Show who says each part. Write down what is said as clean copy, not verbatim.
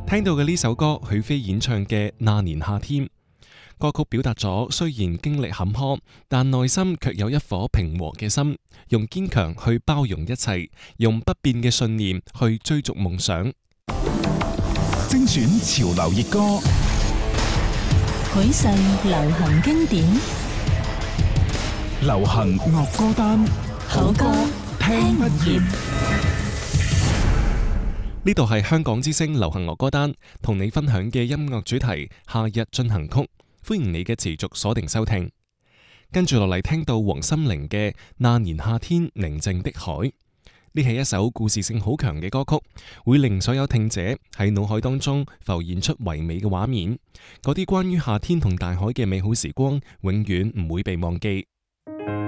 Speaker 1: 聽到嘅呢首歌，許飛演唱嘅《那年夏天》，歌曲表達咗雖然經歷坎坷，但內心卻有一顆平和嘅心，用堅強去包容一切，用不變嘅信念去追逐夢想。
Speaker 2: 精選潮流熱歌，
Speaker 3: 許晨流行經典，
Speaker 2: 流行樂歌單，
Speaker 3: 好歌聽不厭。
Speaker 1: 呢度係香港之聲流行樂歌單，同你分享嘅音樂主題《夏日進行曲》，歡迎你嘅持續鎖定收聽。跟住落嚟聽到黃心凌嘅《那年夏天寧靜的海》，呢係一首故事性好強嘅歌曲，會令所有聽者喺腦海當中浮現出唯美嘅畫面，嗰啲關於夏天同大海嘅美好時光，永遠唔會被忘記。